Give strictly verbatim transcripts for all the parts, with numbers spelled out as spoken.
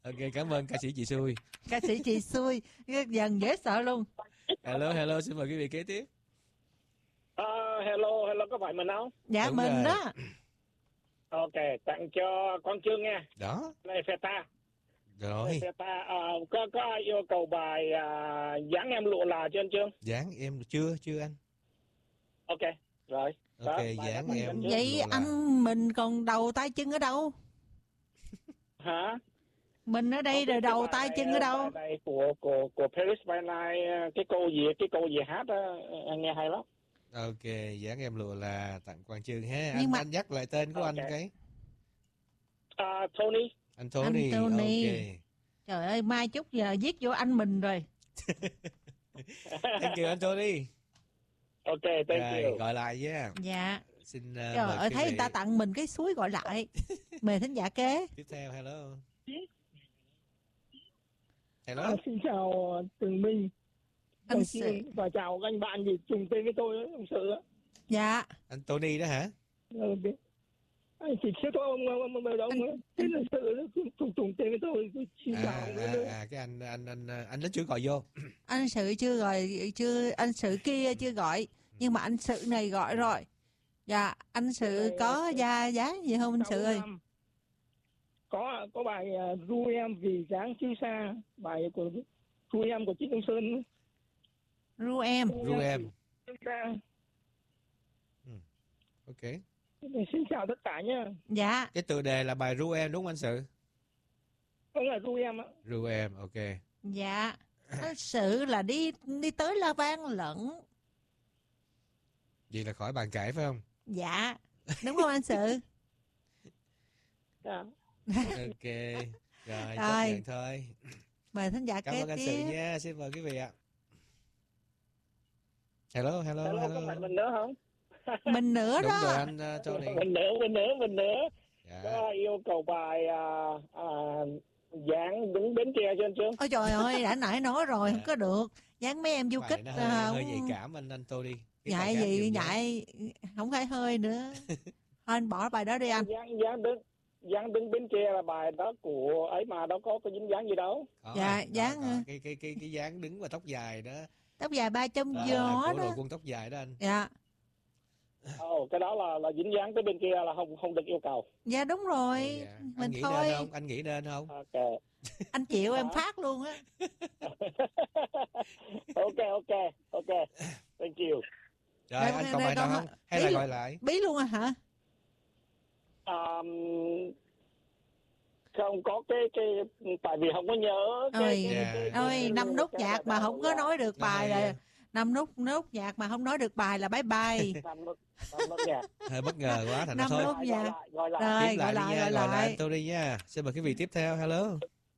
Ok, cảm ơn ca sĩ chị Xui. Ca sĩ chị Xui, dần dễ sợ luôn. Hello, hello, xin mời quý vị kế tiếp. Uh, hello, hello, có phải mình không? Dạ Đúng mình rồi. đó. Ok, tặng cho con Trương nha. Đó. Này Feta. Rồi. Feta, uh, có có ai yêu cầu bài uh, dáng em lụa là chưa anh Trương? Dáng em chưa, chưa anh. Ok, rồi. Ok, Đó, dáng em Vậy lụa là. anh mình còn đầu tay chân ở đâu? Hả? Mình ở đây Không biết rồi cái đầu bài tay này, chân ở đâu? Bài này của của của Paris by Night, cái cô gì cái cô gì hát đó, anh nghe hay lắm. Ok, dáng em lụa là tặng Quang Trương ha. Anh, mà... anh nhắc lại tên của okay. anh cái. Uh, Tony. Anh Tony. Anh Tony. Ok. Trời ơi, mai chút giờ viết vô anh mình rồi. Thank you anh Tony. Ok, thank rồi, you. gọi lại nha. Dạ. Xin uh, Trời mời ơi, quý thấy vị. người ta tặng mình cái suối gọi lại. Mời thính giả kế. Tiếp theo, hello. Hello. À, xin chào Tường Minh, anh Sự và chào anh bạn gì trùng tên với tôi đó, ông Sự á. Dạ. Anh Tony đó hả? Ừ, anh chỉ sẽ tôi ông ông ông ông ông tên là Sự đó, trùng trùng tên với tôi. Tôi xin à, chào ông à, nữa. à, cái anh anh anh anh đó chưa gọi vô. Anh Sự chưa gọi, chưa anh Sự kia chưa gọi, nhưng mà anh Sự này gọi rồi. Dạ, anh Sự có giá giá gì không anh Sự ơi? Có có bài uh, ru em vì dáng chiêu xa, bài của ru em của Trịnh Công Sơn. Ru em. Ru em. Chiêu xa. Ừ. Ok. Xin chào tất cả nha. Dạ. Cái tựa đề là bài ru em đúng không anh Sự? Không là ru em á. Ru em, ok. Dạ. Anh Sự là đi đi tới La Vang lận. Vậy là khỏi bàn cãi phải không? Dạ. Đúng không anh Sự? Dạ. Ok. Rồi, chấp nhận thôi. Mời thính giả Cảm kế ơn anh tiếp. Sự nha, xin mời quý vị ạ. Hello, hello, hello. hello. Có phải mình nữa không? Mình nữa đúng đó. Rồi anh uh, Tony. Mình nữa, mình nữa, mình nữa. Dạ. Có ai yêu cầu bài uh, uh, dáng đứng bên kia cho anh Trương? Ôi trời ơi, đã nãy nói rồi, dạ. Không có được. Dáng mấy em du kích. Nó hơi, uh, hơi nhạy cảm anh anh Tony. Nhạy gì, nhạy, không phải hơi nữa. Thôi anh bỏ bài đó đi anh. Dáng, dáng đứng. Dáng đứng bên kia là bài đó của ấy mà đâu có có dính dáng gì đâu. Có, dạ, có, dáng có. cái cái cái cái dáng đứng và tóc dài đó. Tóc dài ba trong à, gió của đó. đội quân tóc dài đó anh. Dạ. Ồ, oh, cái đó là là dính dáng tới bên kia là không không được yêu cầu. Dạ đúng rồi. Ừ, dạ. Mình anh nghĩ thôi. nên không? Anh nghĩ nên không? Ok. Anh chịu em phát luôn á. Ok ok ok. Thank you. Rồi đây, anh còn bài nào không? Hay là gọi lại? Bí luôn à hả? Um, không có cái cái tại vì không có nhớ cái, ôi, cái, yeah. cái, ôi cái, năm nút nhạc mà không có nói được bài là năm nút nút nhạc mà không nói được bài là bye bye. năm nút năm nút nhạc hơi bất ngờ quá thành năm thôi nút nhạc gọi lại rồi gọi lại gọi lại nha, gọi gọi lại lại tôi đi nha. Xin mời quý vị tiếp theo. Hello.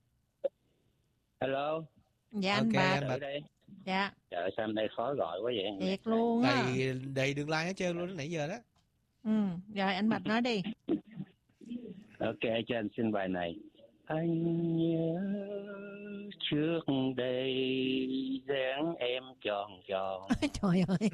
Hello. Dạ anh okay, Bạch. anh Bạch. Đây. Dạ. Trời sao hôm nay khó gọi quá vậy? Thiệt luôn á. Đầy đầy đường like hết trơn luôn nãy giờ đó. Ừ, rồi anh Bạch nói đi. Ok, cho anh xin bài này. Anh nhớ trước đây dáng em tròn tròn. Trời ơi.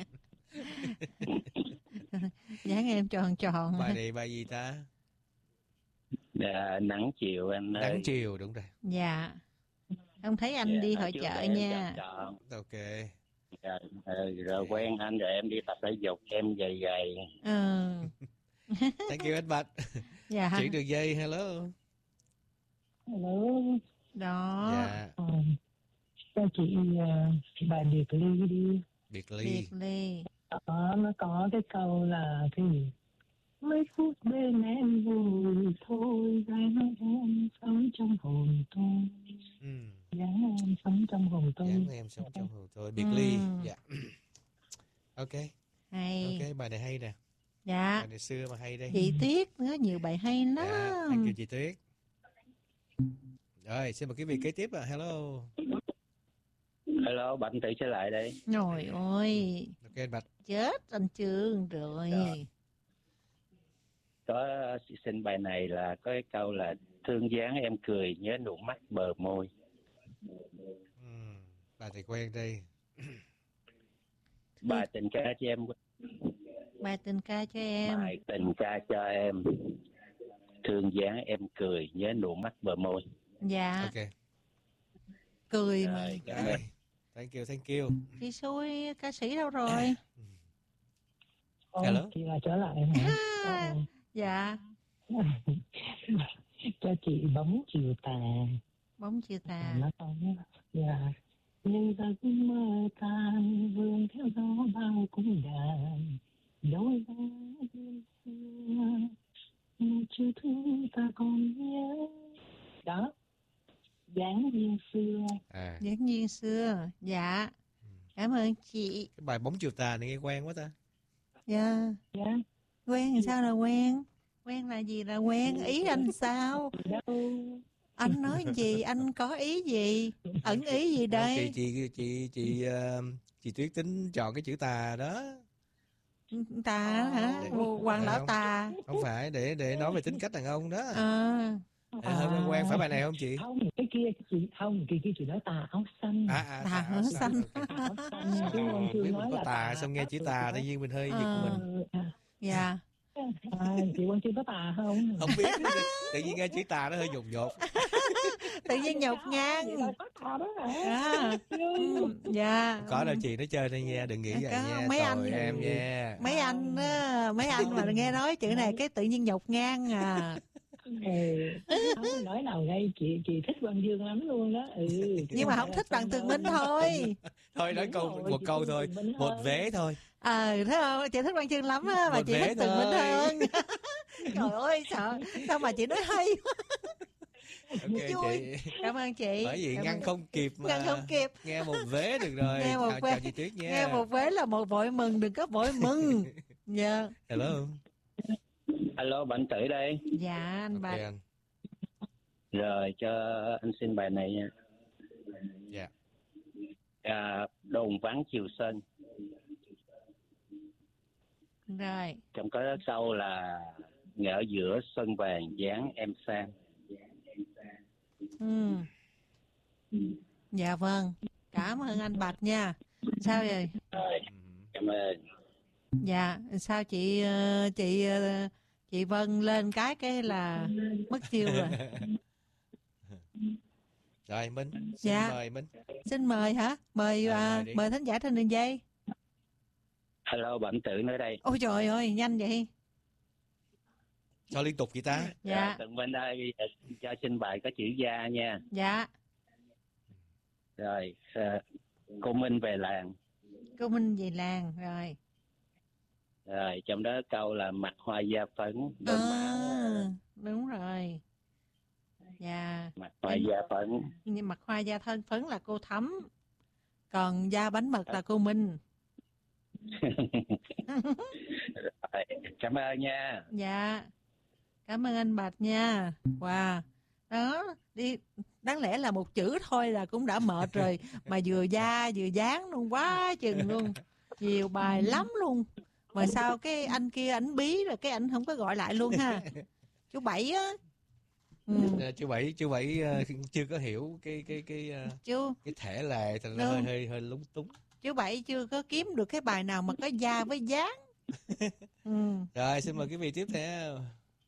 Dáng em tròn tròn. Bài này bài gì ta? Dạ, nắng chiều anh ơi. Nắng chiều đúng rồi. Dạ. Không thấy anh dạ, đi hội chợ nha. Tròn. Ok. Dạ, rồi quen anh rồi em đi tập thể dục em gầy gầy. Ừ. Thank you anh Bạch. Dạ. Chuyển đường dây. Hello. Hello. Đó. Dạ. Ờ, cho chị uh, bài biệt ly đi. Biệt ly. Biệt ly. Đó, nó có cái câu là cái gì? Mấy phút bên em vui thôi, dáng em sống trong hồn tôi. Ừ. Dáng em sống trong hồn tôi. Dáng em sống trong hồn tôi. Biệt ừ. ly. Dạ. Ok. Hay. Ok, bài này hay nè. Dạ. Bài này xưa mà hay đây. Chị Tuyết có nhiều bài hay lắm. Dạ, thank you chị Tuyết. Rồi, xin mời quý vị kế tiếp ạ. À. Hello. Hello, Bạch Thị trở lại đây. Trời ơi. Ok anh Bạch. Chết anh Trương rồi. Đó. Có xin bài này là có cái câu là thương dáng em cười nhớ nụ mắt bờ môi. Ừ, bài này quen đây. Bài tình ca cho em. Bài tình ca cho em. Bài tình ca cho em. Thương dáng em cười nhớ nụ mắt bờ môi. Dạ. Ok. Cười mà. Rồi, cảm ơn. Rồi. Thank you, thank you. Chị xui ca sĩ đâu rồi? Ồ, Hello. chị là trở lại hả? À, Ồ. dạ. Cho chị bóng chiều tà. Bóng chiều tà. Nó có dạ. Nhưng giấc mơ tan vương theo gió bao cung đàn. Đôi ta duyên xưa một chữ thương ta còn nhớ. Đó. Dáng duyên xưa. À, Dáng duyên xưa. Dạ. Cảm ơn chị. cái bài Bóng chiều tà này nghe quen quá ta. Dạ. Dạ. Quen thì sao là quen? Quen là gì là quen? Ý anh sao? Đâu. Anh nói gì? Anh có ý gì? Ẩn ý gì Chị đây? chị chị chị ờ, chị Tuyết tính chọn cái chữ tà đó. Tà hả? Để- Hoàng để lão không? tà. Không phải để để nói về tính cách đàn ông đó. À. À, hơi quen quen phải bài này không chị? Không, cái kia chị không, kỳ kia chị nói tà áo xanh. À à Tà tà áo áo xanh. xanh. Ok. Tà áo xanh chứ không À, chưa biết nói mình có là tà xong nghe chữ tà tự nhiên mình hơi giật Ờ. mình. À, Dạ. à, chị Quang Trương có tà không? Không biết tự nhiên nghe chữ tà nó hơi nhột nhột. Tự nhiên nhột ngang. Vậy là có tà đó hả? À. Ừ, dạ. Không có đâu chị, nó chơi đây nha, đừng nghĩ vậy Có, nha. mấy Tội anh- em nha. Mấy anh á, mấy anh mà nghe nói chữ này cái tự nhiên nhột ngang à. Ừ, không có nói nào ngay, chị chị thích Quang Dương lắm luôn đó. Ừ, Nhưng mà không thích bằng Tường Minh thôi. Thôi nói Đúng câu rồi, một chị câu thích thôi, Tường Minh một hơn. vé thôi. Ờ, thấy không? Chị thích Quang Chương lắm á, mà Một chị vé thích Tường Minh thôi. hơn. Trời ơi, sợ. Sao mà chị nói hay quá. Ok Vui. chị. Cảm ơn chị. Bởi vì Cảm ngăn ơn. không kịp mà. Ngăn không kịp. Nghe một vé được rồi. Nghe một chào, vé. chào chị Tuyết nha. Nghe một vế là một vội mừng, đừng có vội mừng. Dạ. Hello. Alo, bạn Tử đây. Dạ, anh Ok Bạch. anh. Rồi, cho anh xin bài này nha. Dạ. À, đồn vắng chiều sơn. Rồi. Trong có câu là ngỡ giữa xuân vàng dáng em sang. Ừ. Dạ vâng. Cảm ơn anh Bạch nha. Sao vậy? Rồi, Ừ. cảm ơn. Dạ, sao chị ờ, chị ờ, chị Vân lên cái cái là mất chiêu rồi. Rồi Minh, xin Dạ. mời Minh. Xin mời hả? Mời Rồi, à, mời đi. mời thính giả trên đường dây. Alo, bạn Tử nữa đây. Ôi trời ơi, nhanh vậy. Sao liên tục vậy ta? Dạ. Rồi, Tường Minh đây, bây giờ cho xin bài có chữ gia nha. Dạ. Rồi, à, cô Minh về làng. Cô Minh về làng rồi. Rồi, trong đó câu là mặt hoa da phấn, đôi má À, đúng rồi. Dạ. mặt hoa da phấn. Nhưng mặt hoa da thân phấn là cô Thắm. Còn da bánh mật là cô Minh. Rồi, cảm ơn nha. Dạ. Cảm ơn anh Bạch nha. Wow. Đó, đi đáng lẽ là một chữ thôi là cũng đã mệt rồi, mà vừa da vừa dáng luôn, quá chừng luôn. Nhiều bài lắm luôn. Mà sao cái anh kia ảnh bí rồi cái ảnh không có gọi lại luôn ha. Chú Bảy á. Ừ. Ờ, Chú Bảy, chú Bảy ờ, chưa có hiểu cái cái cái ờ, Chú cái thể lệ, thành ra Đúng. hơi hơi hơi lúng túng. chú Bảy chưa có kiếm được cái bài nào mà có da với dáng. Ừ. Rồi xin mời quý vị tiếp theo.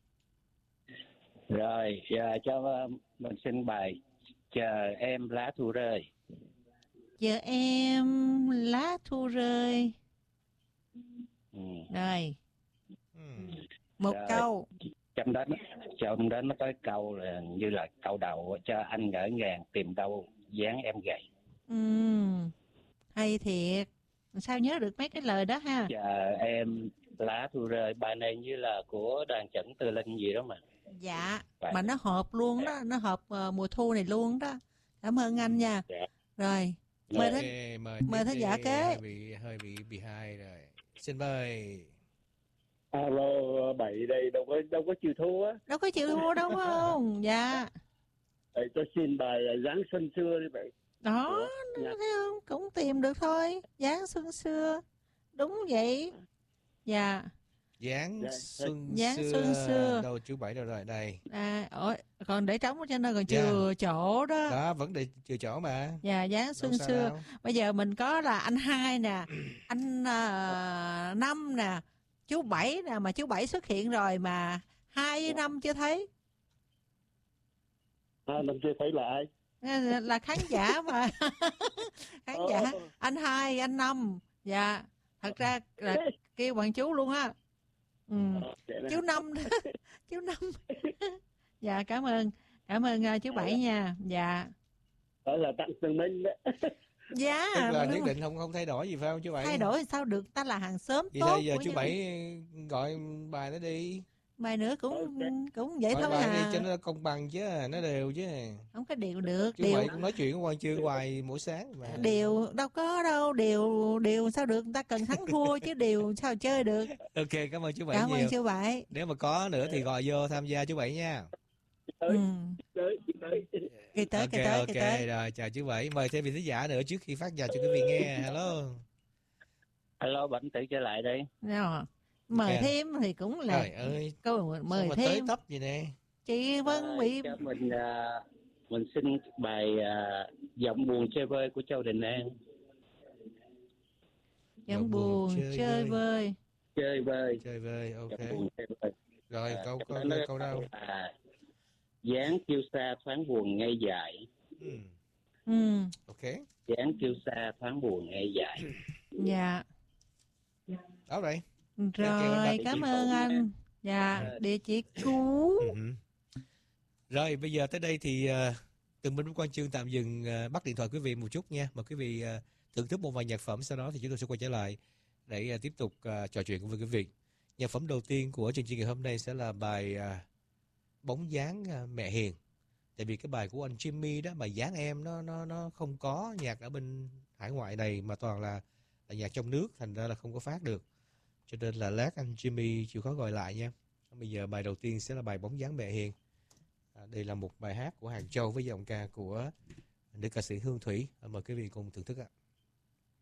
Rồi, giờ cho uh, mình xin bài chờ em lá thu rơi. Chờ em lá thu rơi. Ừ. Rồi, Ừ. một Rồi. câu. Trong đó trong đó nó có câu là như là câu đầu cho anh ngỡ ngàng tìm đâu dáng em gầy. Ừ. Hay thiệt. Sao nhớ được mấy cái lời đó ha? Chờ em lá thu rơi, bài này như là của đoàn Trần Tư Linh gì đó mà. Dạ, Bài mà nó hợp luôn đó, nó hợp ờ, mùa thu này luôn đó. Cảm ơn anh nha. Dạ. Rồi, mời Ok, thính mời, mời tiếp thính giả đi. kế. Hơi bị hơi bị bị hai rồi. Xin mời. Alo, bảy đây đâu có đâu có chịu thua á. đâu có chịu thua đâu không? Dạ. Để cho xin bài Giáng xuân xưa đi vậy. Đó, Dạ. thấy không? Cũng tìm được thôi. Dáng xuân xưa. Đúng vậy. Dạ. Giáng Dạ, xuân Giáng xưa. xuân xưa. Đâu chú Bảy đâu rồi đây. À, ôi, còn để trống ở trên đó còn Dạ. chừa chỗ đó. Đó, vẫn để chừa chỗ mà. Dạ, dáng Đâu xuân sao xưa. đâu. Bây giờ mình có là anh hai nè, anh uh, năm nè, chú Bảy nè, mà chú Bảy xuất hiện rồi mà hai với năm chưa thấy. À, năm kia thấy là ai? là, là khán giả mà. Khán Ờ, giả anh hai, anh năm. Dạ, thật ra là kêu bằng chú luôn á. Ừ. ờ, vậy nè. Chú Năm. Chú Năm. Dạ, cảm ơn cảm ơn uh, chú Bảy nha. Dạ. Đó là tặng từng mình đó. Dạ, Tức là đúng nhất rồi. định không không thay đổi gì phải không chú Bảy? Thay đổi sao được, ta là hàng xóm Vậy tốt thôi giờ của chú nhau. Bảy gọi bài nó đi. Bài nữa cũng Ok. cũng vậy Gọi thôi bài đi à. cho nó công bằng chứ, nó đều chứ. Không có điều được, Chú điều Bảy cũng nói chuyện với Quang Chương hoài mỗi sáng mà. điều đâu có đâu, điều điều sao được, người ta cần thắng thua chứ điều sao chơi được. Ok, cảm ơn chú Bảy Cảm ơn nhiều. chú Bảy. Nếu mà có nữa thì gọi vô tham gia chú Bảy nha. Ừ. Tới, tới. Kỳ tới, Ok, kỳ tới, ok, kỳ tới. rồi chào chú Bảy. Mời thêm vị thính giả nữa trước khi phát vào cho quý vị nghe. Hello. Alo, Bảnh tự trở lại đây. Rồi. Mời Ok. thêm thì cũng là Trời ơi, câu sao mời mà tới thêm. tấp vậy nè. Chị Vân À, bị cho mình à, mình xin bài à, giọng buồn chơi vơi của Châu Đình An. giọng buồn chơi chơi vơi. vơi. Chơi vơi, Chơi vơi, ok. giọng buồn chơi vơi. Rồi À, câu trong câu đó nó câu đâu? là dáng kiêu sa thoáng buồn ngây dại. Ừ, Ừ. ok. Dáng kiêu sa thoáng buồn ngây dại. Dạ. Đó đây. Rồi, cảm ơn anh. Dạ, địa chỉ cũ. Ừ. Rồi bây giờ tới đây thì uh, Tường Minh với Quang Chương tạm dừng uh, bắt điện thoại quý vị một chút nha. Mời quý vị uh, thưởng thức một vài nhạc phẩm, sau đó thì chúng tôi sẽ quay trở lại để uh, tiếp tục uh, trò chuyện với quý vị. Nhạc phẩm đầu tiên của chương trình ngày hôm nay sẽ là bài uh, Bóng dáng uh, mẹ hiền. Tại vì cái bài của anh Jimmy đó, bài Dáng em nó nó nó không có nhạc ở bên hải ngoại này mà toàn là, là nhạc trong nước, thành ra là không có phát được. Cho nên là lát anh Jimmy chịu khó gọi lại nha. Bây giờ bài đầu tiên sẽ là bài Bóng dáng mẹ hiền. À, đây là một bài hát của Hàng Châu với giọng ca của nữ ca sĩ Hương Thủy. À, mời quý vị cùng thưởng thức ạ.